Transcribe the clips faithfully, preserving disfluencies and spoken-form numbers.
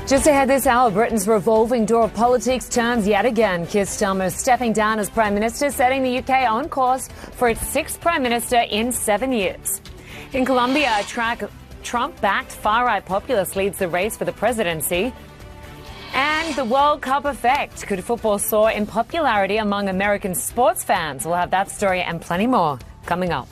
Just ahead this hour, Britain's revolving door of politics turns yet again. Keir Starmer stepping down as Prime Minister, setting the U K on course for its sixth Prime Minister in seven years. In Colombia, a track Trump-backed far-right populist leads the race for the presidency. And the World Cup effect. Could football soar in popularity among American sports fans? We'll have that story and plenty more coming up.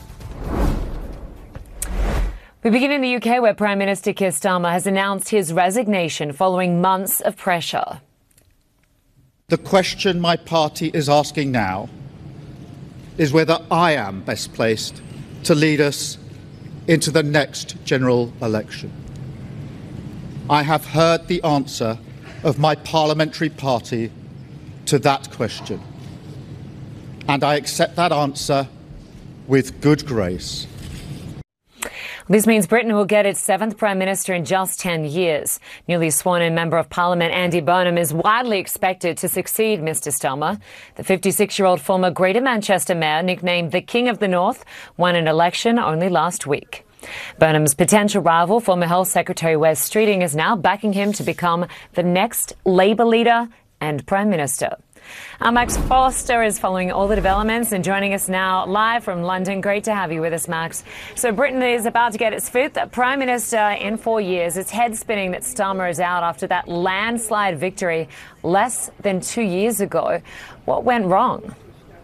We begin in the U K, where Prime Minister Keir Starmer has announced his resignation following months of pressure. The question my party is asking now is whether I am best placed to lead us into the next general election. I have heard the answer of my parliamentary party to that question, and I accept that answer with good grace. This means Britain will get its seventh Prime Minister in just ten years. Newly sworn-in Member of Parliament Andy Burnham is widely expected to succeed Mr Starmer. The fifty-six-year-old former Greater Manchester Mayor, nicknamed the King of the North, won an election only last week. Burnham's potential rival, former Health Secretary Wes Streeting, is now backing him to become the next Labour leader and Prime Minister. Our Max Foster is following all the developments and joining us now live from London. Great to have you with us, Max. So Britain is about to get its fifth Prime Minister in four years. It's head spinning that Starmer is out after that landslide victory less than two years ago. What went wrong?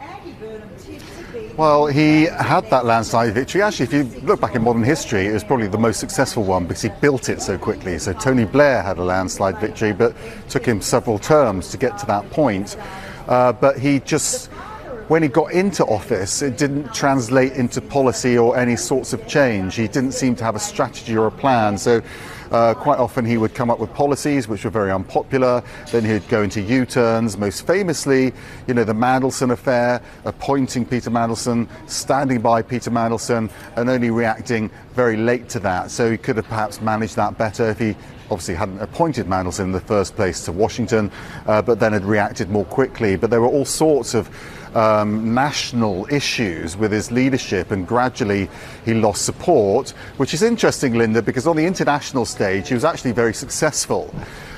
Well, he had that landslide victory. Actually, if you look back in modern history, it was probably the most successful one because he built it so quickly. So Tony Blair had a landslide victory, but took him several terms to get to that point. Uh, but he just, when he got into office, it didn't translate into policy or any sorts of change. He didn't seem to have a strategy or a plan. So Uh, quite often he would come up with policies which were very unpopular, then he'd go into U-turns, most famously, you know, the Mandelson affair, appointing Peter Mandelson, standing by Peter Mandelson and only reacting very late to that. So he could have perhaps managed that better if he obviously hadn't appointed Mandelson in the first place to Washington, uh, but then had reacted more quickly. But there were all sorts of Um, national issues with his leadership, and gradually he lost support, which is interesting, Linda, because on the international stage he was actually very successful.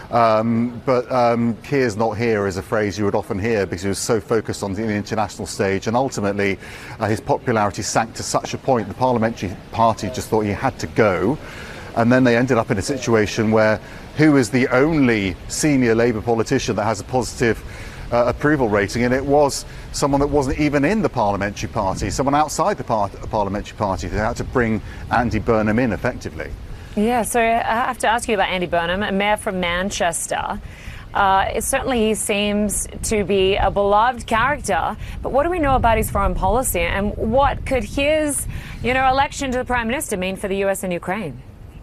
Um, but um, Keir's not here is a phrase you would often hear because he was so focused on the international stage, and ultimately uh, his popularity sank to such a point the parliamentary party just thought he had to go. And then they ended up in a situation where who is the only senior Labour politician that has a positive Uh, approval rating, and it was someone that wasn't even in the parliamentary party, someone outside the par parliamentary party. They had to bring Andy Burnham in effectively. Yeah, so I have to ask you about Andy Burnham, a mayor from Manchester. Uh, it certainly he seems to be a beloved character, but what do we know about his foreign policy, and what could his, you know, election to the Prime Minister mean for the U S and Ukraine?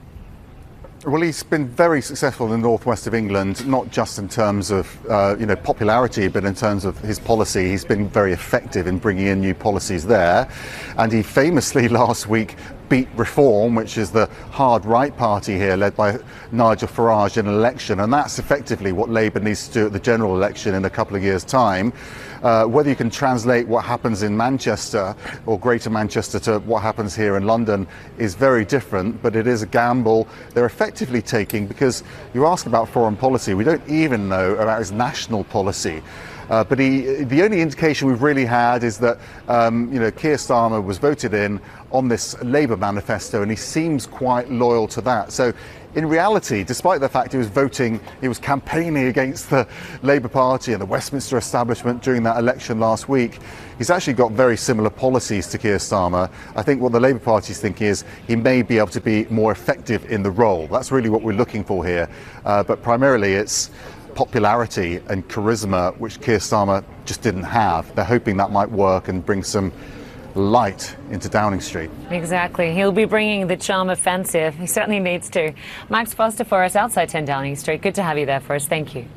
Well, he's been very successful in the northwest of England, not just in terms of uh, you know, popularity, but in terms of his policy. He's been very effective in bringing in new policies there, and he famously last week beat Reform, which is the hard right party here, led by Nigel Farage, in an election, and that's effectively what Labour needs to do at the general election in a couple of years' time. Uh, whether you can translate what happens in Manchester or Greater Manchester to what happens here in London is very different, but it is a gamble they're effectively taking, because you ask about foreign policy, we don't even know about his national policy. Uh, but he, the only indication we've really had is that um, you know, Keir Starmer was voted in on this Labour manifesto, and he seems quite loyal to that. So in reality, despite the fact he was voting, he was campaigning against the Labour Party and the Westminster establishment during that election last week, he's actually got very similar policies to Keir Starmer. I think what the Labour Party is thinking is he may be able to be more effective in the role. That's really what we're looking for here. Uh, but primarily it's popularity and charisma, which Keir Starmer just didn't have. They're hoping that might work and bring some light into Downing Street. Exactly. He'll be bringing the charm offensive. He certainly needs to. Max Foster for us outside ten Downing Street. Good to have you there for us. Thank you.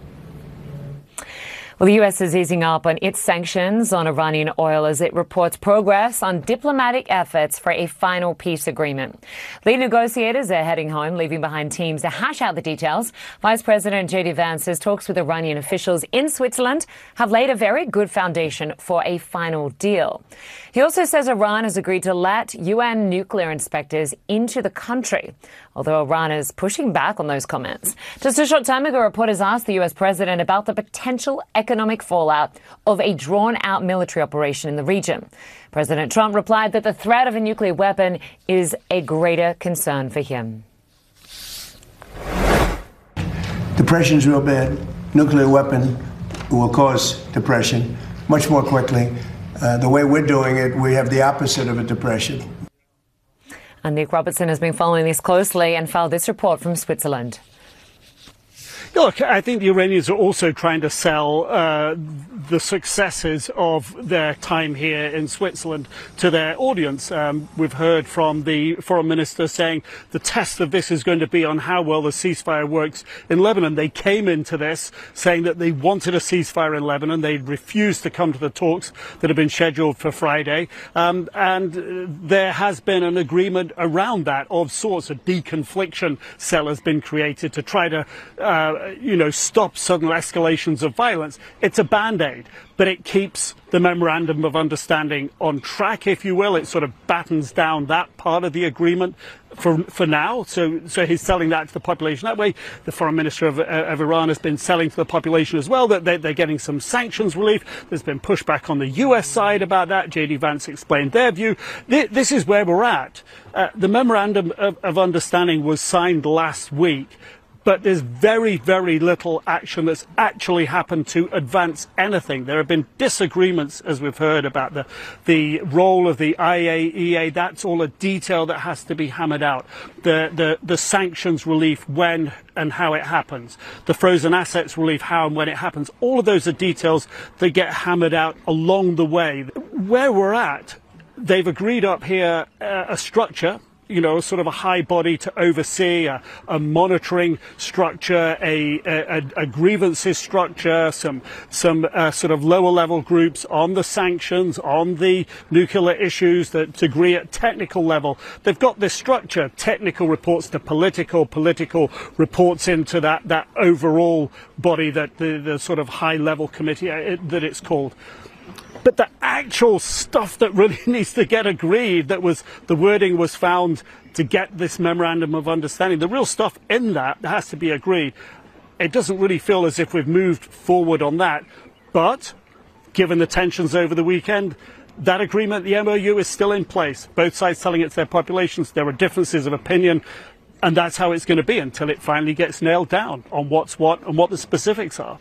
Well, the U S is easing up on its sanctions on Iranian oil as it reports progress on diplomatic efforts for a final peace agreement. Lead negotiators are heading home, leaving behind teams to hash out the details. Vice President J D Vance says talks with Iranian officials in Switzerland have laid a very good foundation for a final deal. He also says Iran has agreed to let U N nuclear inspectors into the country. although Iran is pushing back on those comments. Just a short time ago, reporters asked the U S president about the potential economic fallout of a drawn-out military operation in the region. President Trump replied that the threat of a nuclear weapon is a greater concern for him. Depression's real bad. Nuclear weapon will cause depression much more quickly. Uh, the way we're doing it, we have the opposite of a depression. And Nick Robertson has been following this closely and filed this report from Switzerland. Look, I think the Iranians are also trying to sell uh, the successes of their time here in Switzerland to their audience. Um, we've heard from the foreign minister saying the test of this is going to be on how well the ceasefire works in Lebanon. They came into this saying that they wanted a ceasefire in Lebanon. They refused to come to the talks that have been scheduled for Friday. Um, and uh, there has been an agreement around that of sorts. A deconfliction cell has been created to try to uh, you know, stop sudden escalations of violence. It's a band-aid, but it keeps the memorandum of understanding on track, if you will. It sort of battens down that part of the agreement for for now. So so he's selling that to the population that way. The foreign minister of, uh, of Iran has been selling to the population as well that they, they're getting some sanctions relief. There's been pushback on the U S side about that. J D Vance explained their view. Th this is where we're at. Uh, the memorandum of, of understanding was signed last week, but there's very, very little action that's actually happened to advance anything. There have been disagreements, as we've heard, about the, the role of the I A E A. That's all a detail that has to be hammered out. The, the, the sanctions relief, when and how it happens. The frozen assets relief, how and when it happens. All of those are details that get hammered out along the way. Where we're at, they've agreed up here uh, a structure, you know, sort of a high body to oversee, a, a monitoring structure, a, a, a grievances structure, some some uh, sort of lower level groups on the sanctions, on the nuclear issues that agree at technical level. They've got this structure, technical reports to political, political reports into that, that overall body, that the, the sort of high level committee uh, that it's called. But the actual stuff that really needs to get agreed, that was the wording was found to get this memorandum of understanding, the real stuff in that, that has to be agreed. It doesn't really feel as if we've moved forward on that. But given the tensions over the weekend, that agreement, the M O U, is still in place. Both sides telling it to their populations. There are differences of opinion, and that's how it's going to be until it finally gets nailed down on what's what and what the specifics are.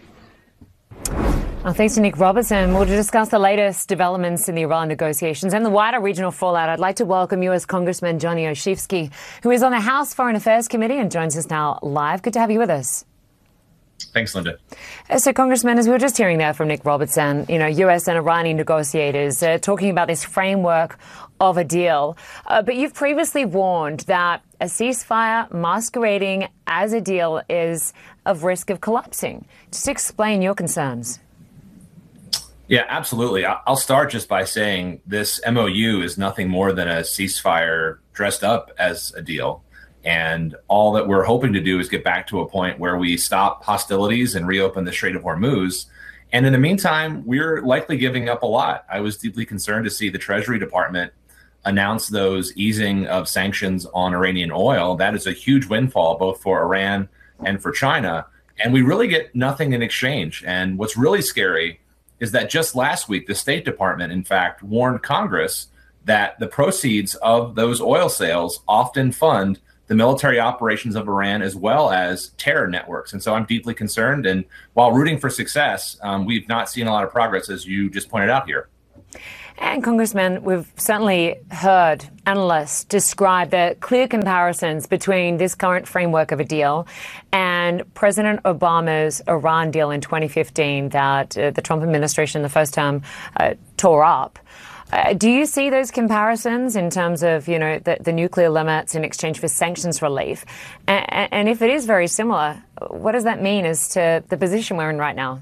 Well, thanks to Nick Robertson. Well, to discuss the latest developments in the Iran negotiations and the wider regional fallout, I'd like to welcome U S Congressman Johnny Olszewski, who is on the House Foreign Affairs Committee and joins us now live. Good to have you with us. Thanks, Linda. So, Congressman, as we were just hearing there from Nick Robertson, you know, U S and Iranian negotiators uh, talking about this framework of a deal. Uh, but you've previously warned that a ceasefire masquerading as a deal is of risk of collapsing. Just explain your concerns. Yeah, absolutely. I'll start just by saying this M O U is nothing more than a ceasefire dressed up as a deal. And all that we're hoping to do is get back to a point where we stop hostilities and reopen the Strait of Hormuz. And in the meantime, we're likely giving up a lot. I was deeply concerned to see the Treasury Department announce those easing of sanctions on Iranian oil. That is a huge windfall, both for Iran and for China. And we really get nothing in exchange. And what's really scary is that just last week, the State Department, in fact, warned Congress that the proceeds of those oil sales often fund the military operations of Iran as well as terror networks. And so I'm deeply concerned. And while rooting for success, um, we've not seen a lot of progress, as you just pointed out here. And, Congressman, we've certainly heard analysts describe the clear comparisons between this current framework of a deal and President Obama's Iran deal in twenty fifteen that uh, the Trump administration, the first term, uh, tore up. Uh, do you see those comparisons in terms of, you know, the, the nuclear limits in exchange for sanctions relief? And, and if it is very similar, what does that mean as to the position we're in right now?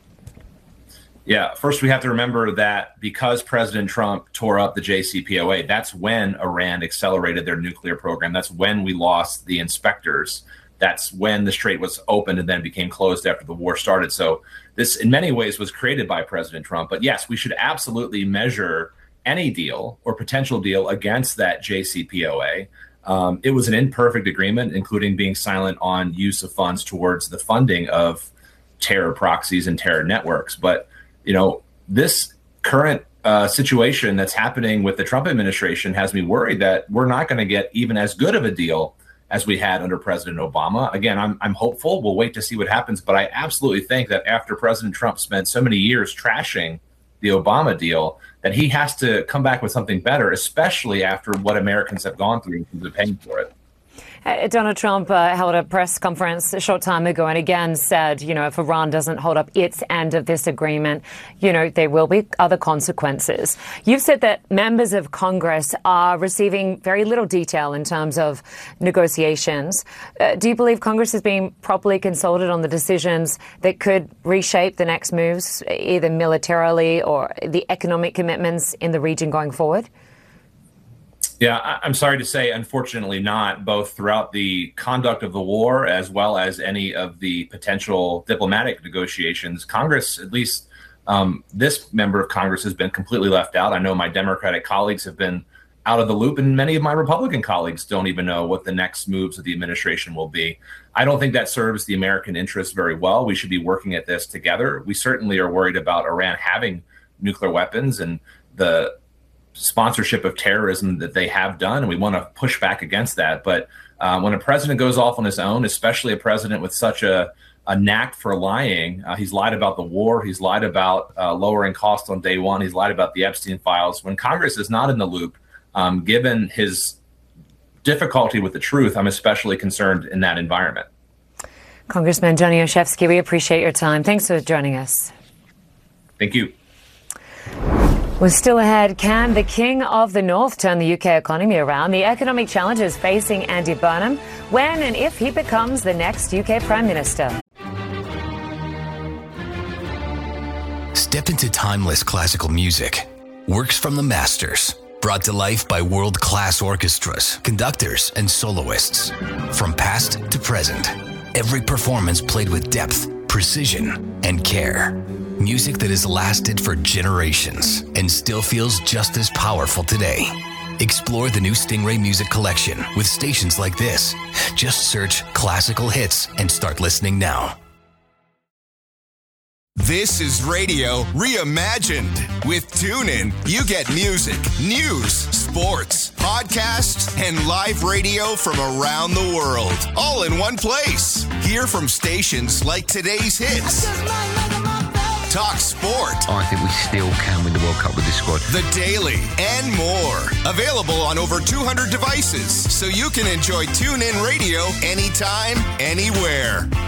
Yeah, first we have to remember that because President Trump tore up the J C P O A, that's when Iran accelerated their nuclear program. That's when we lost the inspectors. That's when the strait was opened and then became closed after the war started. So this, in many ways, was created by President Trump. But yes, we should absolutely measure any deal or potential deal against that J C P O A. Um, it was an imperfect agreement, including being silent on use of funds towards the funding of terror proxies and terror networks. But, you know, this current uh, situation that's happening with the Trump administration has me worried that we're not going to get even as good of a deal as we had under President Obama. Again, I'm, I'm hopeful. We'll wait to see what happens. But I absolutely think that after President Trump spent so many years trashing the Obama deal, that he has to come back with something better, especially after what Americans have gone through in terms of paying for it. Uh, Donald Trump uh, held a press conference a short time ago and again said, you know, if Iran doesn't hold up its end of this agreement, you know, there will be other consequences. You've said that members of Congress are receiving very little detail in terms of negotiations. Uh, do you believe Congress is being properly consulted on the decisions that could reshape the next moves, either militarily or the economic commitments in the region going forward? Yeah, I'm sorry to say, unfortunately not, both throughout the conduct of the war as well as any of the potential diplomatic negotiations. Congress, at least um, this member of Congress, has been completely left out. I know my Democratic colleagues have been out of the loop, and many of my Republican colleagues don't even know what the next moves of the administration will be. I don't think that serves the American interest very well. We should be working at this together. We certainly are worried about Iran having nuclear weapons and the sponsorship of terrorism that they have done, and we want to push back against that. But uh, when a president goes off on his own, especially a president with such a, a knack for lying, uh, he's lied about the war, he's lied about uh, lowering costs on day one, he's lied about the Epstein files. When Congress is not in the loop, um, given his difficulty with the truth, I'm especially concerned in that environment. Congressman Johnny Olszewski, we appreciate your time. Thanks for joining us. Thank you. We're still ahead. Can the King of the North turn the U K economy around? The economic challenges facing Andy Burnham, when and if he becomes the next U K Prime Minister. Step into timeless classical music. Works from the masters. Brought to life by world-class orchestras, conductors, and soloists. From past to present, every performance played with depth, precision, and care. Music that has lasted for generations and still feels just as powerful today. Explore the new Stingray Music Collection with stations like this. Just search classical hits and start listening now. This is radio reimagined. With TuneIn, you get music, news, sports, podcasts, and live radio from around the world, all in one place. Hear from stations like today's hits. Talk sport. I think we still can win the World Cup with this squad. The Daily and more. Available on over two hundred devices, so you can enjoy TuneIn Radio anytime, anywhere.